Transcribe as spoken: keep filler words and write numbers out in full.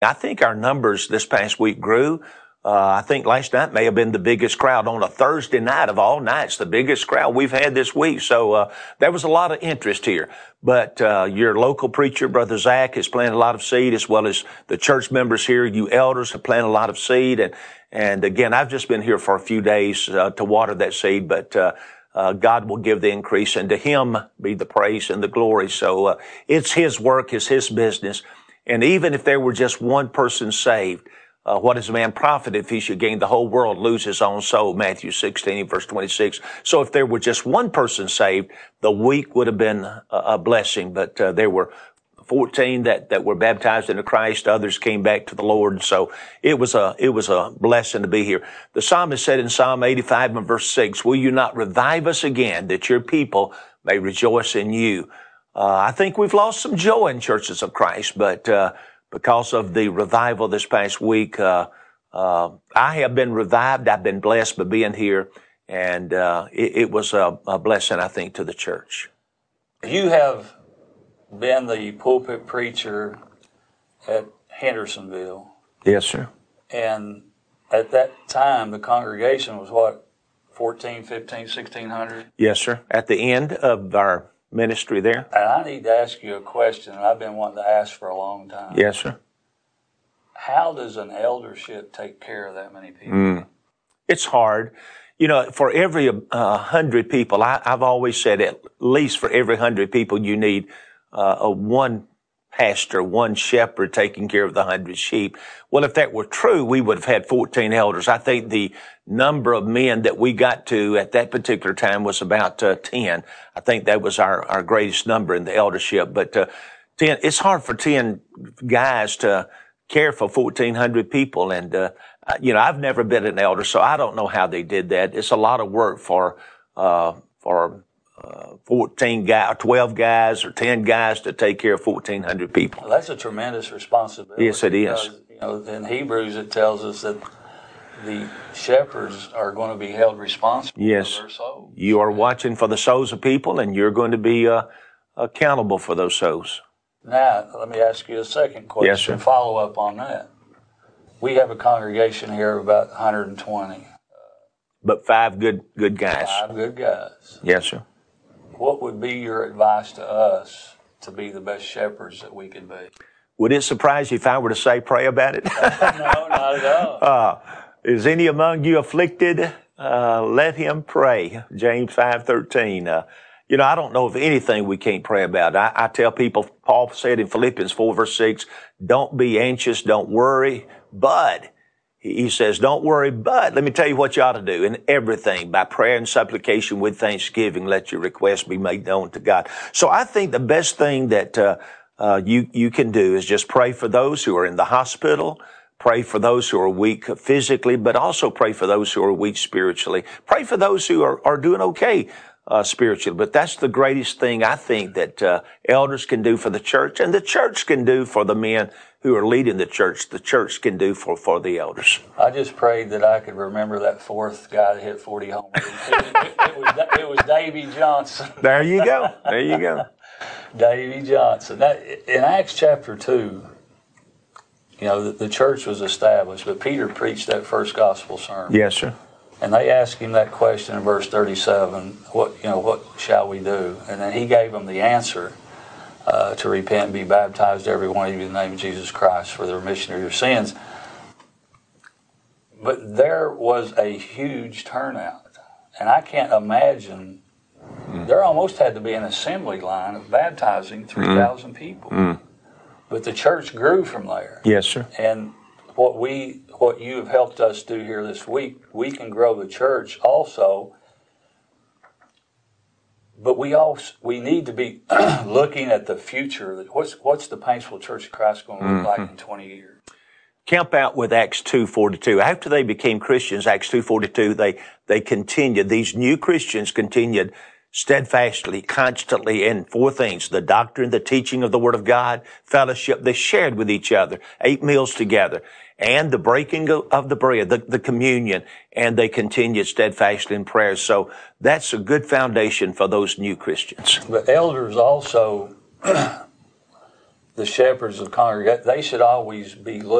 I think our numbers this past week grew. Uh, I think last night may have been the biggest crowd on a Thursday night of all nights, the biggest crowd we've had this week. So, uh, there was a lot of interest here. But, uh, your local preacher, Brother Zach, has planted a lot of seed, as well as the church members here. You elders have planted a lot of seed. And, and again, I've just been here for a few days, uh, to water that seed, but, uh, uh, God will give the increase, and to Him be the praise and the glory. So, uh, it's His work, it's His business. And even if there were just one person saved, Uh, what is a man profit if he should gain the whole world, lose his own soul? Matthew sixteen, verse twenty-six. So if there were just one person saved, the week would have been a, a blessing. But uh, there were fourteen that, that were baptized into Christ. Others came back to the Lord. So it was a, it was a blessing to be here. The psalmist said in Psalm eighty-five and verse six, will you not revive us again, that your people may rejoice in you? Uh, I think we've lost some joy in churches of Christ, but, uh, because of the revival this past week, uh, uh, I have been revived. I've been blessed by being here, and uh, it, it was a, a blessing, I think, to the church. You have been the pulpit preacher at Hendersonville. Yes, sir. And at that time, the congregation was what, fourteen, fifteen, sixteen hundred? Yes, sir. At the end of our ministry there. And I need to ask you a question, and I've been wanting to ask for a long time. Yes, sir. How does an eldership take care of that many people? Mm. It's hard. You know, for every uh, hundred people, I, I've always said at least for every hundred people, you need uh, a one pastor, one shepherd taking care of the hundred sheep. Well, if that were true, we would have had fourteen elders. I think the number of men that we got to at that particular time was about uh, ten. I think that was our, our greatest number in the eldership. But uh, ten, it's hard for ten guys to care for fourteen hundred people. And, uh, you know, I've never been an elder, so I don't know how they did that. It's a lot of work for, uh, for, uh, fourteen guys, twelve guys or ten guys to take care of fourteen hundred people. Well, that's a tremendous responsibility. Yes, it is. Because, you know, in Hebrews, it tells us that the shepherds are going to be held responsible yes. for their souls. You are watching for the souls of people, and you're going to be, uh, accountable for those souls. Now, let me ask you a second question. Yes, sir. Follow up on that. We have a congregation here of about one hundred twenty. But five good, good guys. Five good guys. Yes, sir. What would be your advice to us to be the best shepherds that we could be? Would it surprise you if I were to say pray about it? No, not at all. Uh, is any among you afflicted? Uh, let him pray. James five thirteen. Uh, you know, I don't know of anything we can't pray about. I, I tell people, Paul said in Philippians four verse six, don't be anxious, don't worry, but he says, don't worry, but let me tell you what you ought to do. In everything, by prayer and supplication with thanksgiving, let your requests be made known to God. So I think the best thing that uh, uh, you you can do is just pray for those who are in the hospital, pray for those who are weak physically, but also pray for those who are weak spiritually. Pray for those who are, are doing okay uh, spiritually. But that's the greatest thing I think that uh, elders can do for the church, and the church can do for the men who are leading the church. The church can do for, for the elders. I just prayed that I could remember that fourth guy that hit forty homers. It, it, it, was, it was Davy Johnson. There you go. There you go. Davy Johnson. That, in Acts chapter two, you know, the, the church was established, but Peter preached that first gospel sermon. Yes, sir. And they asked him that question in verse thirty-seven, what, you know, what shall we do? And then he gave them the answer. Uh, to repent and be baptized, every one of you, in the name of Jesus Christ, for the remission of your sins. But there was a huge turnout. And I can't imagine, mm. there almost had to be an assembly line of baptizing three thousand mm. people. Mm. But the church grew from there. Yes, sir. And what we, what you have helped us do here this week, we can grow the church also. But we also we need to be looking at the future. What's what's the Paintsville Church of Christ going to look mm-hmm. like in twenty years? Camp out with Acts two forty-two. After they became Christians, Acts two forty-two, they they continued. These new Christians continued steadfastly, constantly in four things: the doctrine, the teaching of the Word of God, fellowship. They shared with each other, ate meals together, and the breaking of the bread, the, the communion, and they continued steadfastly in prayer. So that's a good foundation for those new Christians. But elders also the shepherds of congregation, they should always be looking